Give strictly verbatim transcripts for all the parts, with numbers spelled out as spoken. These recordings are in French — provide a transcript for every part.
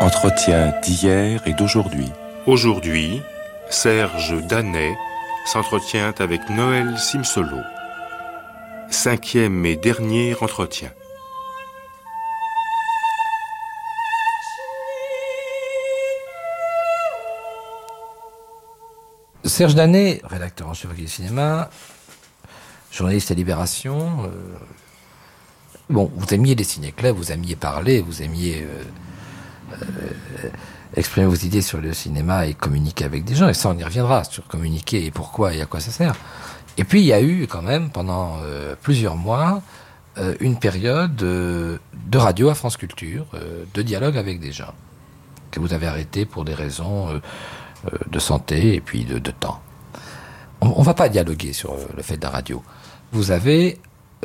Entretien d'hier et d'aujourd'hui. Aujourd'hui, Serge Danet s'entretient avec Noël Simsolo. Cinquième et dernier entretien. Serge Danet, rédacteur en chef du cinéma, journaliste à Libération. Euh, bon, vous aimiez les ciné-clubs, vous aimiez parler, vous aimiez euh, euh, exprimer vos idées sur le cinéma et communiquer avec des gens. Et ça, on y reviendra, sur communiquer et pourquoi et à quoi ça sert. Et puis, il y a eu quand même, pendant euh, plusieurs mois, euh, une période euh, de radio à France Culture, euh, de dialogue avec des gens, que vous avez arrêté pour des raisons... Euh, de santé et puis de, de temps. On ne va pas dialoguer sur le fait de la radio. Vous avez euh,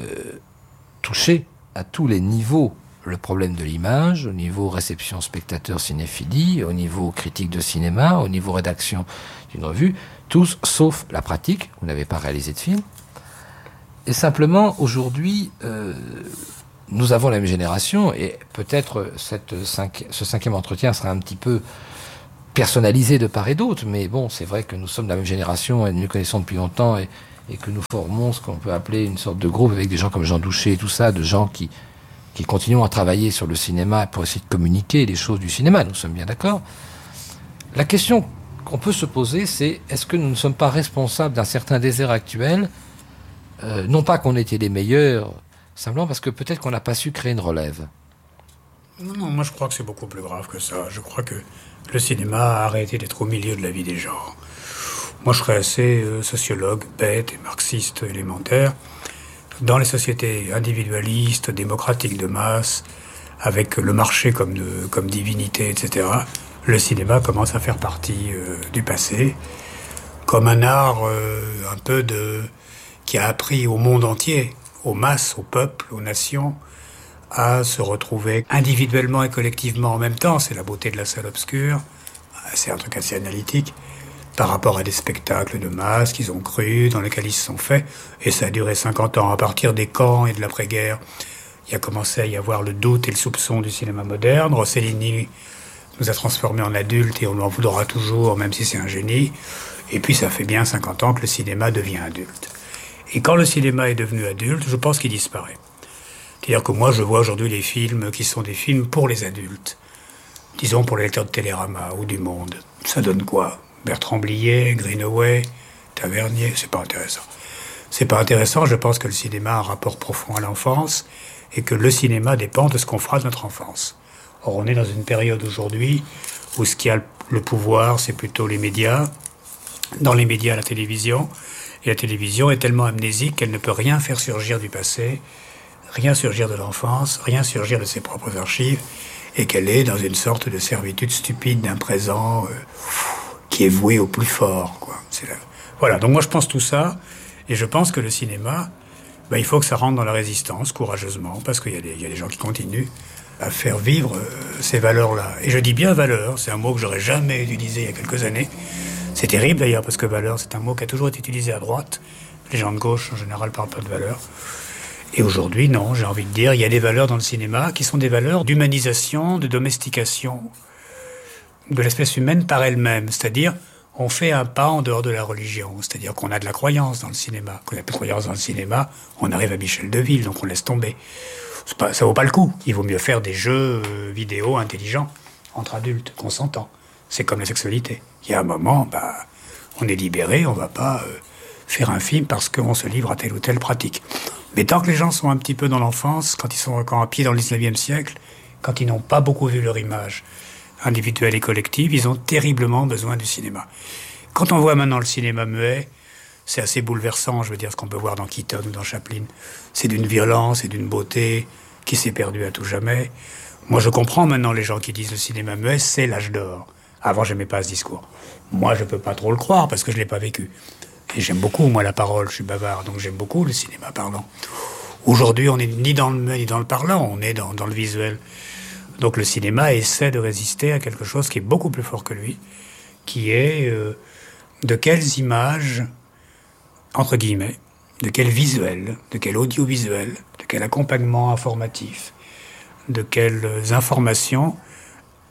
touché à tous les niveaux le problème de l'image, au niveau réception spectateur cinéphilie, au niveau critique de cinéma, au niveau rédaction d'une revue, tous sauf la pratique. Vous n'avez pas réalisé de film. Et simplement, aujourd'hui, euh, nous avons la même génération et peut-être cette cinq, ce cinquième entretien sera un petit peu personnalisé de part et d'autre, mais bon, c'est vrai que nous sommes de la même génération et nous nous connaissons depuis longtemps et, et que nous formons ce qu'on peut appeler une sorte de groupe avec des gens comme Jean Douché et tout ça, de gens qui, qui continuent à travailler sur le cinéma pour essayer de communiquer les choses du cinéma, nous sommes bien d'accord. La question qu'on peut se poser, c'est est-ce que nous ne sommes pas responsables d'un certain désert actuel, euh, non pas qu'on était les meilleurs, simplement parce que peut-être qu'on n'a pas su créer une relève. Non, non, moi je crois que c'est beaucoup plus grave que ça. Je crois que le cinéma a arrêté d'être au milieu de la vie des gens. Moi je serais assez euh, sociologue, bête et marxiste élémentaire. Dans les sociétés individualistes, démocratiques de masse, avec le marché comme, de, comme divinité, et cetera, le cinéma commence à faire partie euh, du passé, comme un art euh, un peu de, qui a appris au monde entier, aux masses, aux peuples, aux nations, à se retrouver individuellement et collectivement en même temps. C'est la beauté de la salle obscure. C'est un truc assez analytique par rapport à des spectacles de masse qu'ils ont cru, dans lesquels ils se sont faits. Et ça a duré cinquante ans. À partir des camps et de l'après-guerre, il a commencé à y avoir le doute et le soupçon du cinéma moderne. Rossellini nous a transformés en adultes et on en voudra toujours, même si c'est un génie. Et puis ça fait bien cinquante ans que le cinéma devient adulte. Et quand le cinéma est devenu adulte, je pense qu'il disparaît. C'est-à-dire que moi, je vois aujourd'hui les films qui sont des films pour les adultes. Disons pour les lecteurs de Télérama ou du Monde. Ça donne quoi ? Bertrand Blier, Greenaway, Tavernier, c'est pas intéressant. C'est pas intéressant, je pense que le cinéma a un rapport profond à l'enfance et que le cinéma dépend de ce qu'on fera de notre enfance. Or, on est dans une période aujourd'hui où ce qui a le pouvoir, c'est plutôt les médias. Dans les médias, la télévision. Et la télévision est tellement amnésique qu'elle ne peut rien faire surgir du passé, rien surgir de l'enfance, rien surgir de ses propres archives, et qu'elle est dans une sorte de servitude stupide d'un présent euh, qui est voué au plus fort, quoi. C'est la... Voilà, donc moi je pense tout ça, et je pense que le cinéma, ben, il faut que ça rentre dans la résistance, courageusement, parce qu'il y a des, il y a des gens qui continuent à faire vivre euh, ces valeurs-là. Et je dis bien valeurs, c'est un mot que j'aurais jamais utilisé il y a quelques années. C'est terrible d'ailleurs, parce que valeur, c'est un mot qui a toujours été utilisé à droite. Les gens de gauche, en général, parlent pas de valeurs. Et aujourd'hui, non, j'ai envie de dire, il y a des valeurs dans le cinéma qui sont des valeurs d'humanisation, de domestication de l'espèce humaine par elle-même. C'est-à-dire, on fait un pas en dehors de la religion. C'est-à-dire qu'on a de la croyance dans le cinéma. Qu'on a plus de croyance dans le cinéma, on arrive à Michel Deville, donc on laisse tomber. C'est pas, ça vaut pas le coup. Il vaut mieux faire des jeux vidéo intelligents entre adultes, consentants. C'est comme la sexualité. Il y a un moment, bah, on est libéré, on va pas euh, faire un film parce qu'on se livre à telle ou telle pratique. Mais tant que les gens sont un petit peu dans l'enfance, quand ils sont encore à pied dans le dix-neuvième siècle, quand ils n'ont pas beaucoup vu leur image individuelle et collective, ils ont terriblement besoin du cinéma. Quand on voit maintenant le cinéma muet, c'est assez bouleversant, je veux dire, ce qu'on peut voir dans Keaton ou dans Chaplin. C'est d'une violence et d'une beauté qui s'est perdue à tout jamais. Moi, je comprends maintenant les gens qui disent le cinéma muet, c'est l'âge d'or. Avant, j'aimais pas ce discours. Moi, je peux pas trop le croire parce que je l'ai pas vécu. Et j'aime beaucoup, moi, la parole, je suis bavard, donc j'aime beaucoup le cinéma parlant. Aujourd'hui, on n'est ni dans le ni dans le parlant, on est dans, dans le visuel. Donc le cinéma essaie de résister à quelque chose qui est beaucoup plus fort que lui, qui est euh, de quelles images, entre guillemets, de quel visuel, de quel audiovisuel, de quel accompagnement informatif, de quelles informations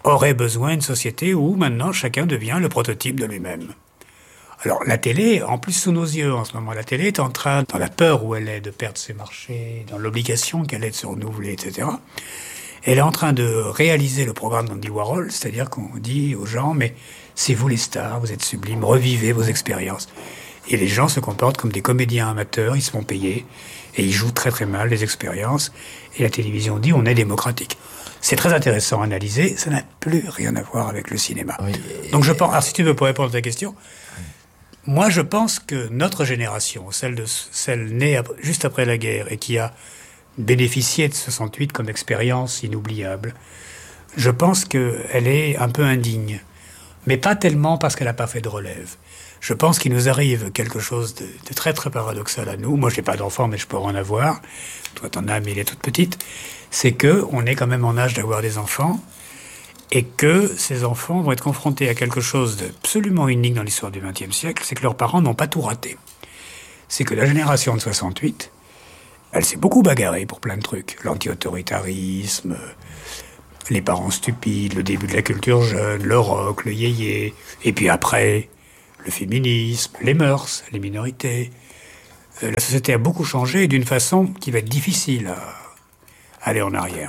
aurait besoin d'une société où maintenant chacun devient le prototype de lui-même. Alors la télé, en plus sous nos yeux en ce moment, la télé est en train, dans la peur où elle est de perdre ses marchés, dans l'obligation qu'elle est de se renouveler, et cetera, elle est en train de réaliser le programme d'Andy Warhol, c'est-à-dire qu'on dit aux gens, mais c'est vous les stars, vous êtes sublimes, revivez vos expériences. Et les gens se comportent comme des comédiens amateurs, ils se font payer, et ils jouent très très mal les expériences, et la télévision dit on est démocratique. C'est très intéressant à analyser, ça n'a plus rien à voir avec le cinéma. Oui, et... Donc je pense, alors si tu veux pour répondre à ta question, oui. Moi je pense que notre génération, celle, de, celle née après, juste après la guerre, et qui a bénéficié de soixante-huit comme expérience inoubliable, je pense qu'elle est un peu indigne. Mais pas tellement parce qu'elle n'a pas fait de relève. Je pense qu'il nous arrive quelque chose de, de très très paradoxal à nous. Moi, je n'ai pas d'enfant, mais je pourrais en avoir. Toi, t'en as, mais il est toute petite. C'est qu'on est quand même en âge d'avoir des enfants et que ces enfants vont être confrontés à quelque chose d'absolument unique dans l'histoire du vingtième siècle, c'est que leurs parents n'ont pas tout raté. C'est que la génération de soixante-huit, elle s'est beaucoup bagarrée pour plein de trucs. L'anti-autoritarisme, les parents stupides, le début de la culture jeune, le rock, le yéyé, et puis après, le féminisme, les mœurs, les minorités. Euh, la société a beaucoup changé d'une façon qui va être difficile à aller en arrière.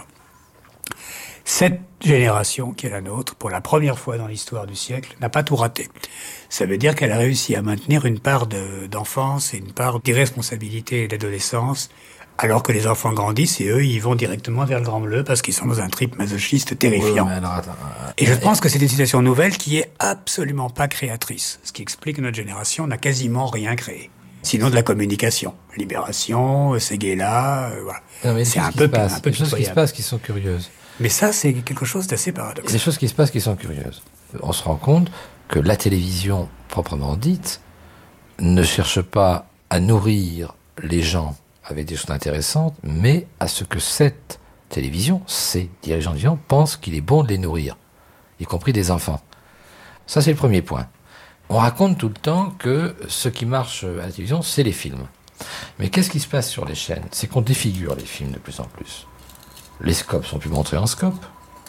Cette génération, qui est la nôtre, pour la première fois dans l'histoire du siècle, n'a pas tout raté. Ça veut dire qu'elle a réussi à maintenir une part de, d'enfance et une part d'irresponsabilité et d'adolescence, alors que les enfants grandissent et eux, ils vont directement vers le grand bleu parce qu'ils sont dans un trip masochiste terrifiant. Oui, mais alors, attends, euh, et je pense que c'est une situation nouvelle qui est absolument pas créatrice, ce qui explique que notre génération n'a quasiment rien créé. Sinon de la communication. Libération, ces gays-là, euh, voilà. Non, mais c'est un peu, un peu des choses qui se passent qui sont curieuses. Mais ça, c'est quelque chose d'assez paradoxal. Des choses qui se passent qui sont curieuses. On se rend compte que la télévision, proprement dite, ne cherche pas à nourrir les gens avec des choses intéressantes, mais à ce que cette télévision, ces dirigeants de télévision, pensent qu'il est bon de les nourrir, y compris des enfants. Ça, c'est le premier point. On raconte tout le temps que ce qui marche à la télévision, c'est les films. Mais qu'est-ce qui se passe sur les chaînes ? C'est qu'on défigure les films de plus en plus. Les scopes sont plus montrés en scope.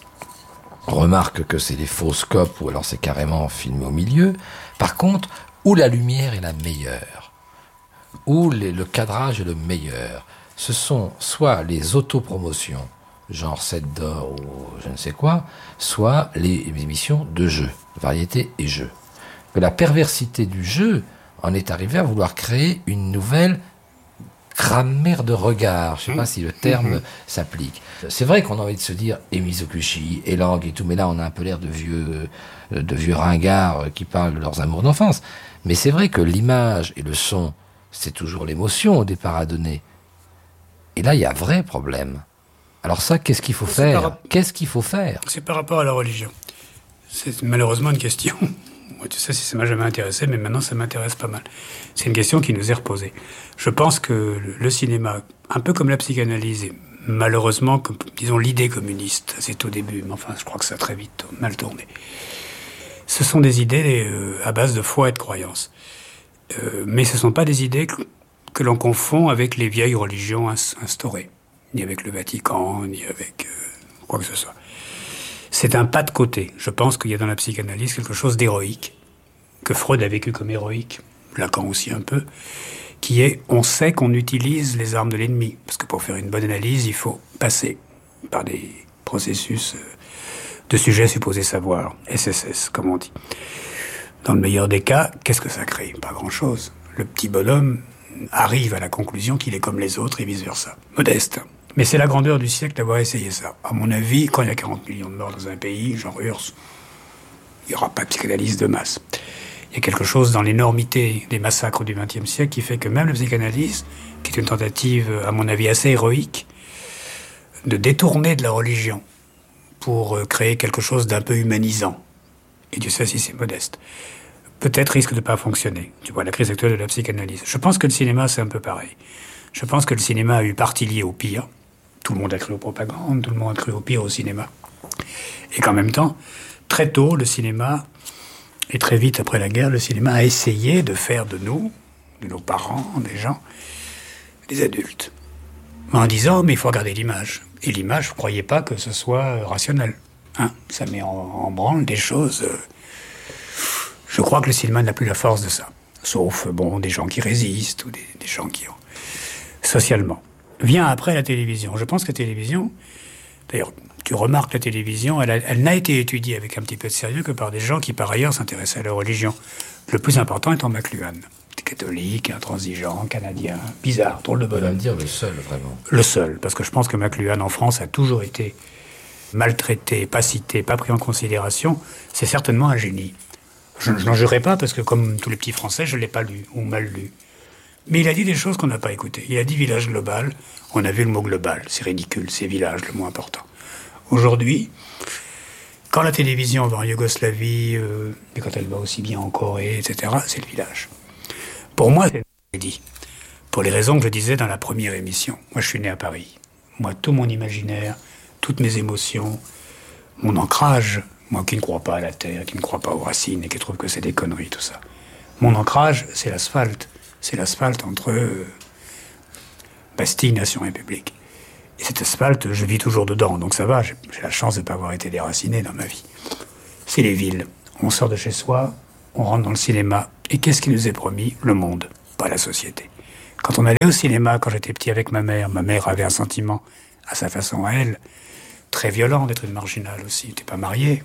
On remarque que c'est des faux scopes, ou alors c'est carrément filmé au milieu. Par contre, où la lumière est la meilleure, où les, le cadrage est le meilleur, ce sont soit les autopromotions, genre sept d'or ou je ne sais quoi, soit les émissions de jeux, variété et jeux. Que la perversité du jeu en est arrivée à vouloir créer une nouvelle grammaire de regard. Je ne sais pas si le terme mmh. s'applique. C'est vrai qu'on a envie de se dire et Mizoguchi, et Lang et tout, mais là on a un peu l'air de vieux, de vieux ringards qui parlent de leurs amours d'enfance. Mais c'est vrai que l'image et le son, c'est toujours l'émotion au départ à donner. Et là, il y a un vrai problème. Alors ça, qu'est-ce qu'il faut c'est faire par... Qu'est-ce qu'il faut faire C'est par rapport à la religion. C'est malheureusement une question. Moi, tu sais, si ça m'a jamais intéressé, mais maintenant ça m'intéresse pas mal. C'est une question qui nous est reposée. Je pense que le, le cinéma, un peu comme la psychanalyse, et malheureusement, comme, disons, l'idée communiste, c'est au début, mais enfin, je crois que ça a très vite mal tourné. Ce sont des idées euh, à base de foi et de croyance. Euh, mais ce ne sont pas des idées que, que l'on confond avec les vieilles religions instaurées, ni avec le Vatican, ni avec euh, quoi que ce soit. C'est un pas de côté. Je pense qu'il y a dans la psychanalyse quelque chose d'héroïque, que Freud a vécu comme héroïque, Lacan aussi un peu, qui est, on sait qu'on utilise les armes de l'ennemi, parce que pour faire une bonne analyse, il faut passer par des processus de sujets supposés savoir, S S S, comme on dit. Dans le meilleur des cas, qu'est-ce que ça crée ? Pas grand-chose. Le petit bonhomme arrive à la conclusion qu'il est comme les autres et vice-versa. Modeste. Mais c'est la grandeur du siècle d'avoir essayé ça. À mon avis, quand il y a quarante millions de morts dans un pays, genre Urs, il n'y aura pas de psychanalyse de masse. Il y a quelque chose dans l'énormité des massacres du vingtième siècle qui fait que même la psychanalyse, qui est une tentative, à mon avis, assez héroïque, de détourner de la religion pour créer quelque chose d'un peu humanisant, et Dieu sait si c'est modeste, peut-être risque de ne pas fonctionner. Tu vois, la crise actuelle de la psychanalyse. Je pense que le cinéma, c'est un peu pareil. Je pense que le cinéma a eu partie liée au pire. Tout le monde a cru aux propagandes, tout le monde a cru au pire au cinéma. Et qu'en même temps, très tôt, le cinéma, et très vite après la guerre, le cinéma a essayé de faire de nous, de nos parents, des gens, des adultes. En disant, mais il faut regarder l'image. Et l'image, vous ne croyez pas que ce soit rationnel. Hein, ça met en, en branle des choses. Euh, je crois que le cinéma n'a plus la force de ça. Sauf, bon, des gens qui résistent ou des, des gens qui ont... Socialement. Vient après la télévision. Je pense que la télévision... D'ailleurs, tu remarques la télévision, elle, a, elle n'a été étudiée avec un petit peu de sérieux que par des gens qui, par ailleurs, s'intéressaient à la religion. Le plus important étant McLuhan. Catholique, intransigeant, canadien, bizarre, drôle de bonhomme. On va me dire le seul, vraiment. Le seul, parce que je pense que McLuhan, en France, a toujours été maltraité, pas cité, pas pris en considération. C'est certainement un génie. Je, je n'en jurerai pas, parce que comme tous les petits Français, je ne l'ai pas lu, ou mal lu. Mais il a dit des choses qu'on n'a pas écoutées. Il a dit village global, on a vu le mot global. C'est ridicule, c'est village le mot important. Aujourd'hui, quand la télévision va en Yougoslavie, euh, et quand elle va aussi bien en Corée, et cetera, c'est le village. Pour moi, c'est dit. Pour les raisons que je disais dans la première émission. Moi, je suis né à Paris. Moi, tout mon imaginaire, toutes mes émotions, mon ancrage, moi qui ne crois pas à la terre, qui ne crois pas aux racines et qui trouve que c'est des conneries, tout ça. Mon ancrage, c'est l'asphalte. C'est l'asphalte entre euh, Bastille, Nation, République. Et cet asphalte, je vis toujours dedans, donc ça va, j'ai, j'ai la chance de ne pas avoir été déraciné dans ma vie. C'est les villes. On sort de chez soi, on rentre dans le cinéma, et qu'est-ce qui nous est promis? Le monde, pas la société. Quand on allait au cinéma, quand j'étais petit avec ma mère, ma mère avait un sentiment, à sa façon à elle, très violent d'être une marginale aussi. Elle n'était pas mariée.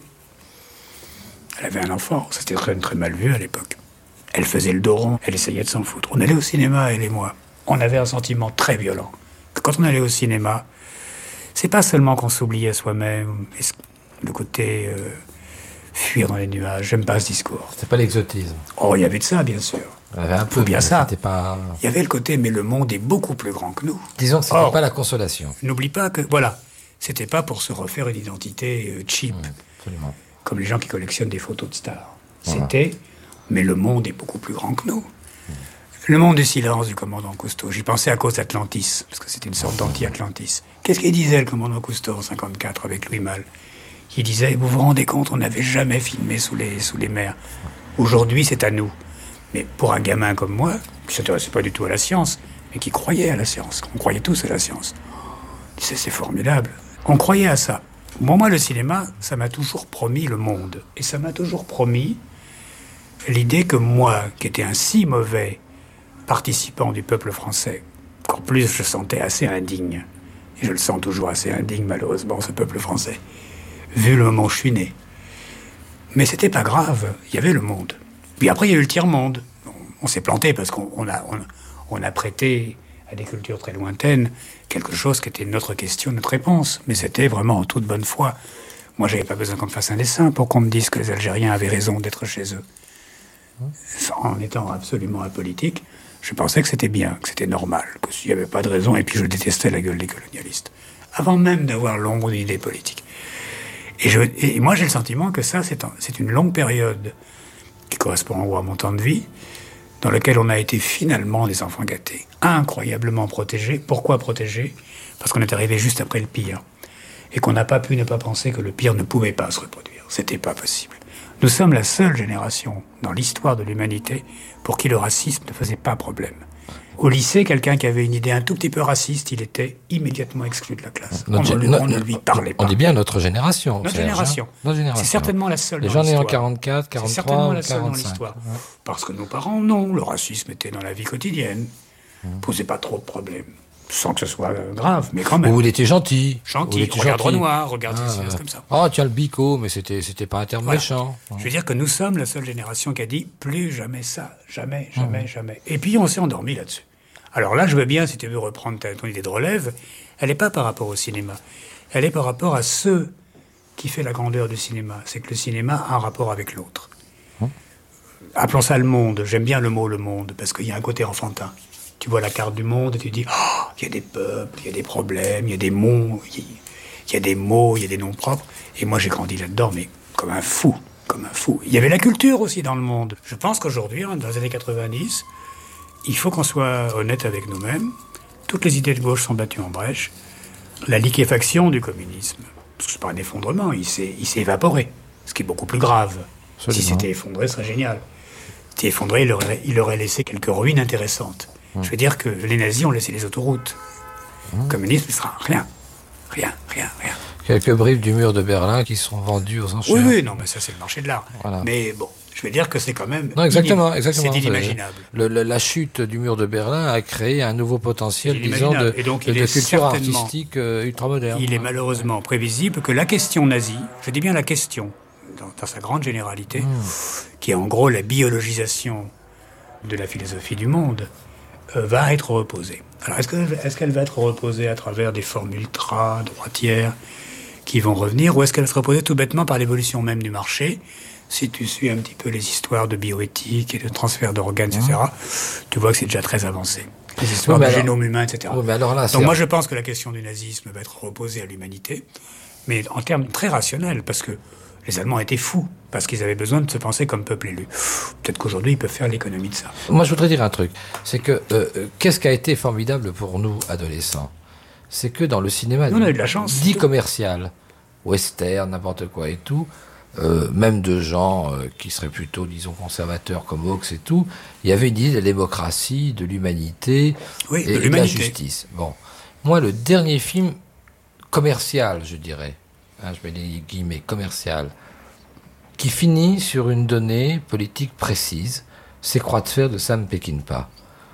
Elle avait un enfant, c'était très, très mal vu à l'époque. Elle faisait le dos rond, elle essayait de s'en foutre. On allait au cinéma, elle et moi. On avait un sentiment très violent. Que quand on allait au cinéma, c'est pas seulement qu'on s'oubliait soi-même, le côté euh, fuir dans les nuages. J'aime pas ce discours. C'était pas l'exotisme. Oh, il y avait de ça, bien sûr. Il y avait un peu bien ça. C'était pas... Il y avait le côté, mais le monde est beaucoup plus grand que nous. Disons que c'était Or, pas la consolation. N'oublie pas que, voilà, c'était pas pour se refaire une identité euh, cheap, Mmh, absolument. comme les gens qui collectionnent des photos de stars. Voilà. C'était, mais le monde est beaucoup plus grand que nous. Mmh. Le monde du silence du commandant Cousteau. J'y pensais à cause d'Atlantis, parce que c'était une sorte d'anti-Atlantis. Qu'est-ce qu'il disait, le commandant Cousteau, en cinquante-quatre, avec Louis Malle? Il disait, vous vous rendez compte, on n'avait jamais filmé sous les, sous les mers. Aujourd'hui, c'est à nous. Mais pour un gamin comme moi, qui ne s'intéressait pas du tout à la science, mais qui croyait à la science, on croyait tous à la science, c'est, c'est formidable. On croyait à ça. Bon, moi, le cinéma, ça m'a toujours promis le monde. Et ça m'a toujours promis l'idée que moi, qui étais un si mauvais participant du peuple français, encore plus je sentais assez indigne, et je le sens toujours assez indigne malheureusement, ce peuple français, vu le moment où je suis né. Mais c'était pas grave, il y avait le monde. Puis après il y a eu le tiers-monde. On, on s'est planté parce qu'on on a, on, on a prêté à des cultures très lointaines quelque chose qui était notre question, notre réponse. Mais c'était vraiment en toute bonne foi. Moi j'avais pas besoin qu'on me fasse un dessin pour qu'on me dise que les Algériens avaient raison d'être chez eux. En étant absolument apolitique, je pensais que c'était bien, que c'était normal, que s'il n'y avait pas de raison, et puis je détestais la gueule des colonialistes, avant même d'avoir l'ombre d'une idée politique. Et, je, et moi j'ai le sentiment que ça, c'est, un, c'est une longue période qui correspond en gros à mon temps de vie, dans laquelle on a été finalement des enfants gâtés, incroyablement protégés. Pourquoi protégés? Parce qu'on est arrivé juste après le pire, et qu'on n'a pas pu ne pas penser que le pire ne pouvait pas se reproduire. C'était pas possible. Nous sommes la seule génération dans l'histoire de l'humanité pour qui le racisme ne faisait pas problème. Au lycée, quelqu'un qui avait une idée un tout petit peu raciste, il était immédiatement exclu de la classe. Notre on, gé- ne, on no- ne lui parlait pas. On dit bien notre génération. Notre Serge, génération. hein. Notre génération. C'est certainement la seule Les dans gens nés en l'histoire. quarante-quatre, quarante-trois, C'est certainement la ou seule dans quarante-cinq. l'histoire. Ouais. Parce que nos parents, non. Le racisme était dans la vie quotidienne. Mmh. Posait pas trop de problèmes. Sans que ce soit euh, grave, mais quand même. Ou il était gentil. Ou il Gentil, était regarde gentil. Renoir, regarde Ah, ceci, ouais. c'est comme ça. Oh, tiens, le bico, mais c'était, c'était pas un terme Voilà. méchant. Je veux dire que nous sommes la seule génération qui a dit plus jamais ça, jamais, jamais, mmh. jamais. Et puis on s'est endormi là-dessus. Alors là, je veux bien, si tu veux reprendre ta, ton idée de relève, elle n'est pas par rapport au cinéma. Elle est par rapport à ce qui fait la grandeur du cinéma. C'est que le cinéma a un rapport avec l'autre. Mmh. Appelons ça le monde. J'aime bien le mot le monde, parce qu'il y a un côté enfantin. Tu vois la carte du monde et tu dis oh, il y a des peuples, il y a des problèmes, il y a des mots, il y a des mots, il y a des noms propres. Et moi, j'ai grandi là-dedans, mais comme un fou, comme un fou. Il y avait la culture aussi dans le monde. Je pense qu'aujourd'hui, dans les années quatre-vingt-dix, il faut qu'on soit honnête avec nous-mêmes. Toutes les idées de gauche sont battues en brèche. La liquéfaction du communisme, parce que c'est pas un effondrement, il s'est, il s'est évaporé, ce qui est beaucoup plus grave. Absolument. Si c'était effondré, ce serait génial. Si c'était effondré, il aurait, il aurait laissé quelques ruines intéressantes. Mmh. Je veux dire que les nazis ont laissé les autoroutes. Mmh. Le communisme, ce sera rien. Rien, rien, rien. Quelques briques du mur de Berlin qui sont vendues aux enchères. Oui, oui, non, mais ça, c'est le marché de l'art. Voilà. Mais bon, je vais dire que c'est quand même... Non, exactement, inim... exactement. C'est inimaginable. Le, le, la chute du mur de Berlin a créé un nouveau potentiel, disons, de, Et donc, de, il de est culture certainement... artistique euh, ultramoderne. Il est malheureusement prévisible que la question nazie, je dis bien la question, dans, dans sa grande généralité, mmh. qui est en gros la biologisation de la philosophie du monde, euh, va être reposée. Alors, est-ce, que, est-ce qu'elle va être reposée à travers des formes ultra droitières qui vont revenir, ou est-ce qu'elle va se reposer tout bêtement par l'évolution même du marché? Si tu suis un petit peu les histoires de bioéthique et de transfert d'organes, mmh. et cetera, tu vois que c'est déjà très avancé. Les histoires oui, de alors, génome humain, et cetera. Oui, mais alors là, Donc moi, je pense que la question du nazisme va être reposée à l'humanité, mais en termes très rationnels, parce que les Allemands étaient fous, parce qu'ils avaient besoin de se penser comme peuple élu. Peut-être qu'aujourd'hui, ils peuvent faire l'économie de ça. Moi, je voudrais dire un truc. C'est que, euh, qu'est-ce qui a été formidable pour nous, adolescents? C'est que dans le cinéma nous, on a eu de la chance, dit commercial, western, n'importe quoi et tout, euh, même de gens euh, qui seraient plutôt, disons, conservateurs comme Hawks et tout, il y avait une idée de la démocratie, de l'humanité oui, et de, de la justice. Bon. Moi, le dernier film commercial, je dirais, hein, je mets des guillemets, commercial, qui finit sur une donnée politique précise, c'est Croix de fer de Sam Peckinpah,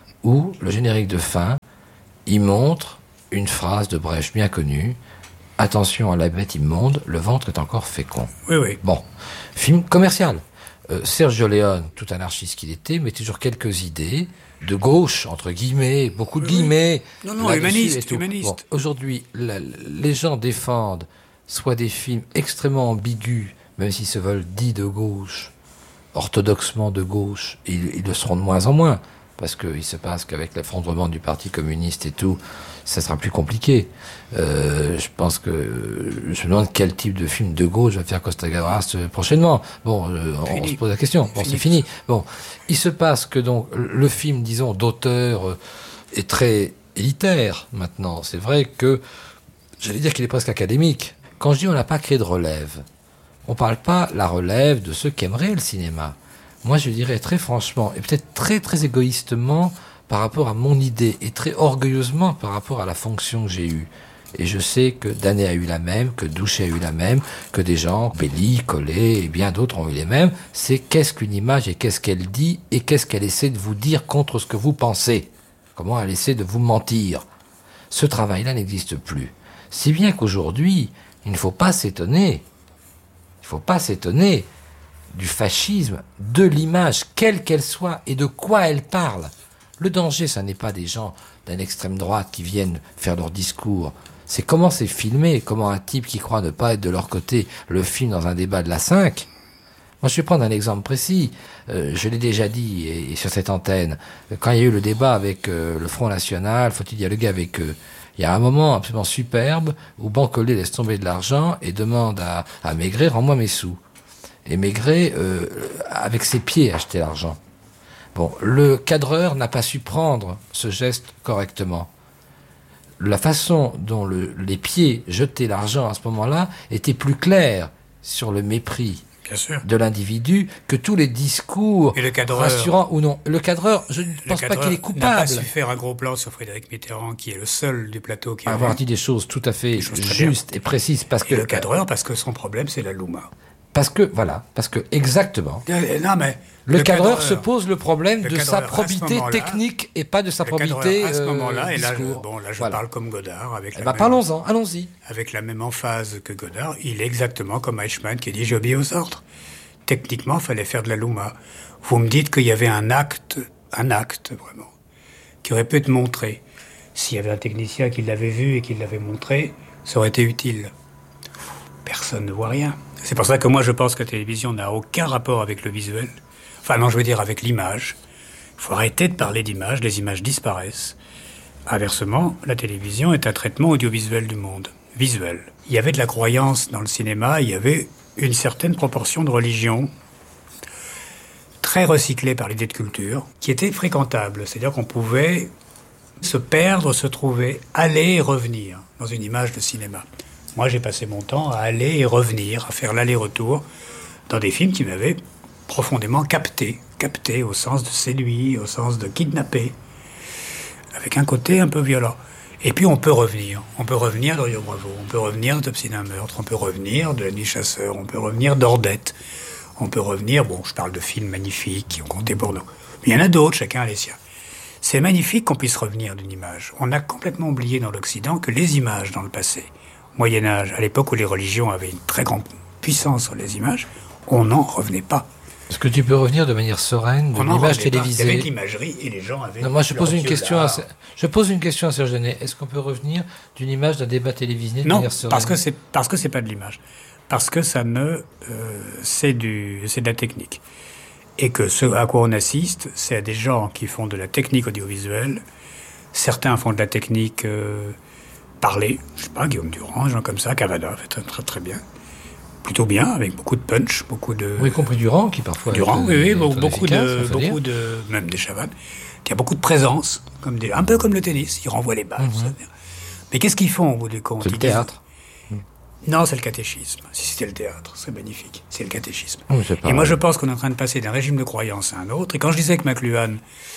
où le générique de fin, il montre une phrase de Brecht bien connue, « Attention à la bête immonde, le ventre est encore fécond ». Oui, oui. Bon, film commercial. Euh, Sergio Leone, tout anarchiste qu'il était, mais toujours quelques idées de gauche, entre guillemets, beaucoup de oui, guillemets. Non, non, humaniste, humaniste. Bon, aujourd'hui, la, les gens défendent soit des films extrêmement ambigus, même s'ils se veulent dits de gauche, orthodoxement de gauche, ils, ils le seront de moins en moins, parce qu'il se passe qu'avec l'effondrement du Parti communiste et tout, ça sera plus compliqué. Euh, je pense que je me demande quel type de film de gauche va faire Costa Gavras prochainement. Bon, euh, on se pose la question. Bon, c'est fini. Bon, il se passe que donc le film, disons, d'auteur euh, est très élitaire maintenant. C'est vrai que j'allais dire qu'il est presque académique. Quand je dis on n'a pas créé de relève, on parle pas la relève de ceux qui aimeraient le cinéma. Moi, je dirais très franchement, et peut-être très très égoïstement par rapport à mon idée, et très orgueilleusement par rapport à la fonction que j'ai eue. Et je sais que Danet a eu la même, que Douchet a eu la même, que des gens, Belli, Collet et bien d'autres ont eu les mêmes. C'est qu'est-ce qu'une image et qu'est-ce qu'elle dit et qu'est-ce qu'elle essaie de vous dire contre ce que vous pensez. Comment elle essaie de vous mentir. Ce travail-là n'existe plus. Si bien qu'aujourd'hui, il ne faut pas s'étonner, il ne faut pas s'étonner du fascisme, de l'image, quelle qu'elle soit, et de quoi elle parle. Le danger, ça n'est pas des gens d'une extrême droite qui viennent faire leur discours. C'est comment c'est filmé, comment un type qui croit ne pas être de leur côté le filme dans un débat de la cinq. Moi, je vais prendre un exemple précis. Euh, je l'ai déjà dit et, et sur cette antenne. Quand il y a eu le débat avec euh, le Front National, faut-il dialoguer avec eux? Il y a un moment absolument superbe où Bancolé laisse tomber de l'argent et demande à, à Maigret, rends-moi mes sous. Et Maigret, euh, avec ses pieds, achetait l'argent. Bon, le cadreur n'a pas su prendre ce geste correctement. La façon dont le, les pieds jetaient l'argent à ce moment-là était plus claire sur le mépris Bien sûr. de l'individu que tous les discours Et le cadreur, rassurants ou non. Le cadreur, je ne pense pas qu'il est coupable. Il n'a pas su faire un gros plan sur Frédéric Mitterrand, qui est le seul du plateau qui a avoir dit des choses tout à fait justes et précises. Parce et que le cadreur, parce que son problème, c'est la Louma. Parce que, voilà, parce que, exactement. Non, mais le, le cadreur, cadreur se pose le problème le de sa probité technique et pas de sa probité à ce moment-là, euh, et là, discours. bon, là, je voilà. parle comme Godard. Avec eh la ben, même, parlons-en, allons-y. Avec la même emphase que Godard, il est exactement comme Eichmann qui dit « j'obéis aux ordres ». Techniquement, il fallait faire de la Louma. Vous me dites qu'il y avait un acte, un acte, vraiment, qui aurait pu être montré. S'il y avait un technicien qui l'avait vu et qui l'avait montré, ça aurait été utile. Personne ne voit rien. C'est pour ça que moi, je pense que la télévision n'a aucun rapport avec le visuel. Enfin, non, je veux dire avec l'image. Il faut arrêter de parler d'image, les images disparaissent. Inversement, la télévision est un traitement audiovisuel du monde, visuel. Il y avait de la croyance dans le cinéma, il y avait une certaine proportion de religion, très recyclée par l'idée de culture, qui était fréquentable. C'est-à-dire qu'on pouvait se perdre, se trouver, aller et revenir dans une image de cinéma. Moi, j'ai passé mon temps à aller et revenir, à faire l'aller-retour dans des films qui m'avaient profondément capté, capté au sens de séduire, au sens de kidnapper, avec un côté un peu violent. Et puis on peut revenir. On peut revenir de Rio Bravo, on peut revenir d'Obstinat d'un meurtre, on peut revenir de La Nuit chasseur, on peut revenir d'Ordette, on peut revenir, bon, je parle de films magnifiques qui ont compté pour nous. Mais il y en a d'autres, chacun a les siens. C'est magnifique qu'on puisse revenir d'une image. On a complètement oublié dans l'Occident que les images dans le passé, Moyen-Âge, à l'époque où les religions avaient une très grande puissance sur les images, on n'en revenait pas. Est-ce que tu peux revenir de manière sereine de l'image télévisée? Avec l'imagerie et les gens avaient. Non, moi, je pose une question. À, je pose une question à Serge Danet. Est-ce qu'on peut revenir d'une image d'un débat télévisé de non, manière sereine? parce que c'est parce que c'est pas de l'image, parce que ça ne euh, c'est du c'est de la technique, et que ce à quoi on assiste, c'est à des gens qui font de la technique audiovisuelle. Certains font de la technique euh, parlée. Je sais pas, Guillaume Durand, des gens comme ça, Cavada fait très très, très bien. Plutôt bien, avec beaucoup de punch, beaucoup de... Oui, y compris Durand, qui parfois... Durand, oui, oui, beaucoup, beaucoup de... Beaucoup de même des Chavannes. Il y a beaucoup de présence, comme des, un peu comme le tennis, ils renvoient les balles. Mm-hmm. Mais qu'est-ce qu'ils font au bout du compte? C'est le théâtre. Disent... Non, c'est le catéchisme. Si c'était le théâtre, c'est magnifique. C'est le catéchisme. Oui, et moi, je pense qu'on est en train de passer d'un régime de croyance à un autre. Et quand je disais que McLuhan,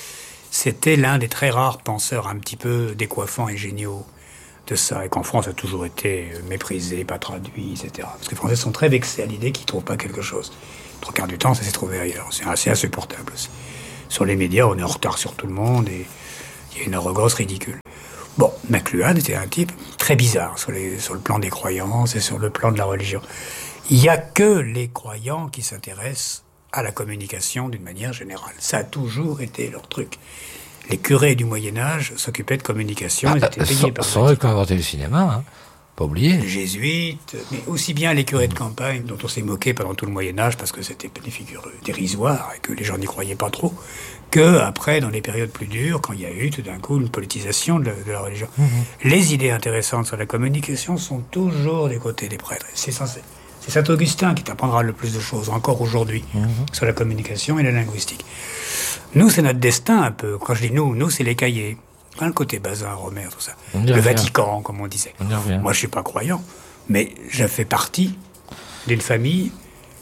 c'était l'un des très rares penseurs un petit peu décoiffants et géniaux de ça, et qu'en France a toujours été méprisé, pas traduit, et cetera. Parce que les Français sont très vexés à l'idée qu'ils ne trouvent pas quelque chose. Le trois quarts du temps, ça s'est trouvé ailleurs. C'est assez insupportable aussi. Sur les médias, on est en retard sur tout le monde, et il y a une arrogance ridicule. Bon, McLuhan était un type très bizarre sur, les, sur le plan des croyances et sur le plan de la religion. Il n'y a que les croyants qui s'intéressent à la communication d'une manière générale. Ça a toujours été leur truc. Les curés du Moyen-Âge s'occupaient de communication, ah, ils étaient payés sans, par sans eux qui ont inventé le cinéma, hein. Pas oublier. Les jésuites, mais aussi bien les curés de campagne, dont on s'est moqué pendant tout le Moyen-Âge, parce que c'était des figures dérisoires et que les gens n'y croyaient pas trop, que après, dans les périodes plus dures, quand il y a eu tout d'un coup une politisation de la, de la religion. Mmh. Les idées intéressantes sur la communication sont toujours des côtés des prêtres. C'est censé. C'est Saint Augustin qui t'apprendra le plus de choses, encore aujourd'hui, mmh. sur la communication et la linguistique. Nous, c'est notre destin un peu. Quand je dis nous, nous, c'est les cahiers. Hein, le côté Bazin, Romer, tout ça. Le Vatican, comme on disait. On Moi, je ne suis pas croyant, mais je fais partie d'une famille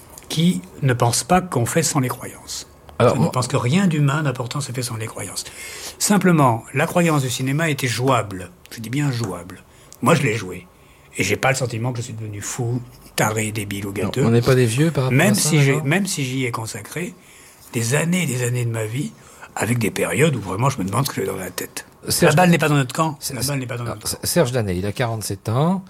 qui ne pense pas qu'on fait sans les croyances. Alors, je ne pense que rien d'humain d'important se fait sans les croyances. Simplement, la croyance du cinéma était jouable. Je dis bien jouable. Moi, je l'ai joué. Et j'ai pas le sentiment que je suis devenu fou, taré, débile ou gâteux. Non, on n'est pas des vieux par rapport même à ça, si j'ai, Même si j'y ai consacré des années et des années de ma vie, avec des périodes où vraiment je me demande ce que j'ai dans la tête. Serge, la balle n'est pas dans notre camp. La balle n'est pas dans notre camp. Serge Danet, il a quarante-sept ans,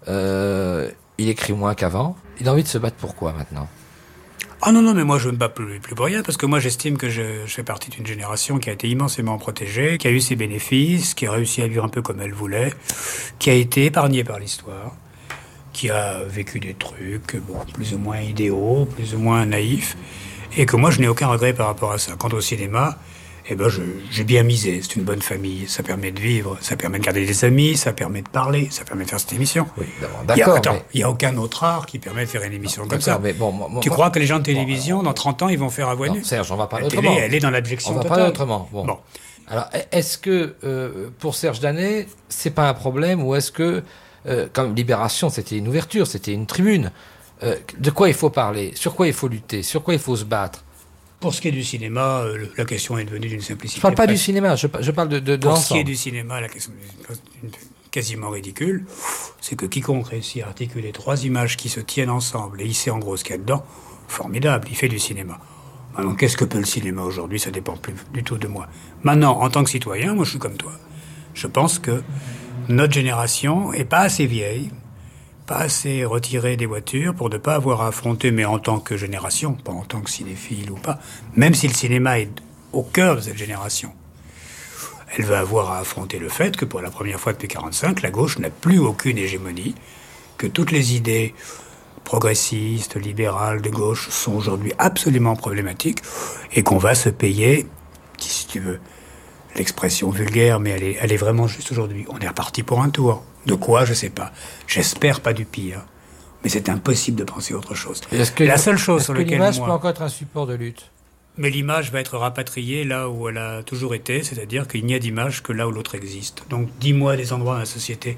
euh, il écrit moins qu'avant. Il a envie de se battre pour quoi maintenant? Ah non, non, mais moi je ne me bats plus, plus pour rien, parce que moi j'estime que je, je fais partie d'une génération qui a été immensément protégée, qui a eu ses bénéfices, qui a réussi à vivre un peu comme elle voulait, qui a été épargnée par l'histoire, qui a vécu des trucs, bon, plus ou moins idéaux, plus ou moins naïfs, et que moi je n'ai aucun regret par rapport à ça. Quant au cinéma, eh ben je, j'ai bien misé, c'est une bonne famille, ça permet de vivre, ça permet de garder des amis, ça permet de parler, ça permet de faire cette émission. Oui, d'accord. Il n'y mais... a aucun autre art qui permet de faire une émission non, comme ça. Mais bon, moi, tu moi, crois que les gens de télévision, bon, dans trente ans, ils vont faire à voix nue? Serge, on va parler la autrement. Télé, elle est dans l'abjection totale. On va parler autrement. Bon. bon. Alors, est-ce que, euh, pour Serge Danet, c'est pas un problème, ou est-ce que, euh, comme Libération, c'était une ouverture, c'était une tribune, euh, de quoi il faut parler? Sur quoi il faut lutter? Sur quoi il faut se battre? Pour ce qui est du cinéma, euh, la question est devenue d'une simplicité. Je parle pas presque. du cinéma, je, je parle de, de, de Pour l'ensemble. ce qui est du cinéma, la question est quasiment ridicule. C'est que quiconque réussit à articuler trois images qui se tiennent ensemble et il sait en gros ce qu'il y a dedans, formidable, il fait du cinéma. Maintenant, qu'est-ce que peut le cinéma aujourd'hui? Ça dépend plus du tout de moi. Maintenant, en tant que citoyen, moi je suis comme toi. Je pense que notre génération est pas assez vieille, pas assez retirée des voitures pour ne pas avoir à affronter, mais en tant que génération, pas en tant que cinéphile ou pas, même si le cinéma est au cœur de cette génération, elle va avoir à affronter le fait que pour la première fois depuis quarante-cinq, la gauche n'a plus aucune hégémonie, que toutes les idées progressistes, libérales, de gauche sont aujourd'hui absolument problématiques et qu'on va se payer, si tu veux, l'expression vulgaire, mais elle est, elle est vraiment juste aujourd'hui. On est reparti pour un tour. De quoi, je sais pas. J'espère pas du pire. Mais c'est impossible de penser autre chose. Est-ce que, la seule chose est-ce sur que laquelle l'image moi... peut encore être un support de lutte? Mais l'image va être rapatriée là où elle a toujours été, c'est-à-dire qu'il n'y a d'image que là où l'autre existe. Donc dis-moi des endroits dans la société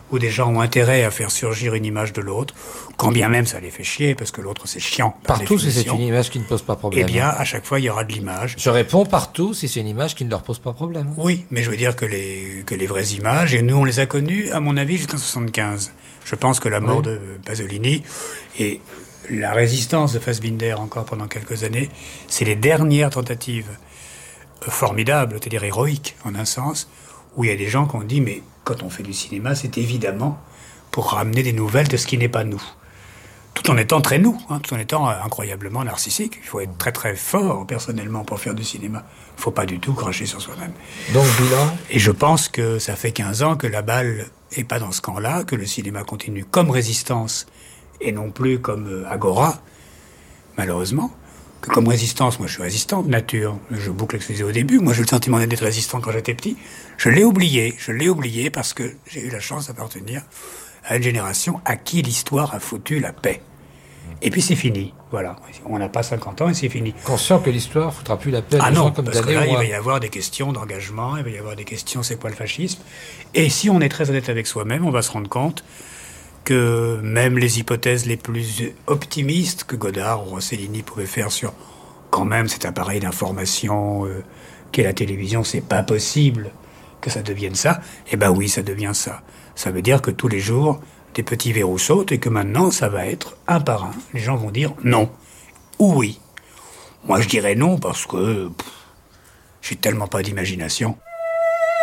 où des gens ont intérêt à faire surgir une image de l'autre, quand bien même ça les fait chier, parce que l'autre c'est chiant. Partout, si c'est une image qui ne pose pas problème. Eh bien, à chaque fois, il y aura de l'image. Je réponds partout si c'est une image qui ne leur pose pas problème. Oui, mais je veux dire que les, que les vraies images, et nous on les a connues, à mon avis, jusqu'en soixante-quinze. Je pense que la mort oui. de Pasolini et la résistance de Fassbinder encore pendant quelques années, c'est les dernières tentatives formidables, c'est-à-dire héroïques en un sens, où il y a des gens qui ont dit, mais quand on fait du cinéma, c'est évidemment pour ramener des nouvelles de ce qui n'est pas nous. Tout en étant très nous, hein, tout en étant incroyablement narcissique. Il faut être très très fort personnellement pour faire du cinéma. Il ne faut pas du tout cracher sur soi-même. Donc bilan. Et je pense que ça fait quinze ans que la balle n'est pas dans ce camp-là, que le cinéma continue comme résistance et non plus comme euh, agora, malheureusement. Que comme résistance, moi je suis résistant de nature. Je boucle ce que je disais au début. Moi j'ai eu le sentiment d'être résistant quand j'étais petit. Je l'ai oublié. Je l'ai oublié parce que j'ai eu la chance d'appartenir à une génération à qui l'histoire a foutu la paix. Et puis c'est fini, voilà. On n'a pas cinquante ans et c'est fini. Conscient que l'histoire ne foutra plus la paix à ah des non, gens comme parce que Danet là, ou il moi. va y avoir des questions d'engagement, il va y avoir des questions, c'est quoi le fascisme? Et si on est très honnête avec soi-même, on va se rendre compte que même les hypothèses les plus optimistes que Godard ou Rossellini pouvaient faire sur quand même cet appareil d'information euh, qu'est la télévision, c'est pas possible que ça devienne ça. Eh ben oui, ça devient ça. Ça veut dire que tous les jours, des petits verrous sautent et que maintenant, ça va être un par un. Les gens vont dire non ou oui. Moi, je dirais non parce que pff, j'ai tellement pas d'imagination.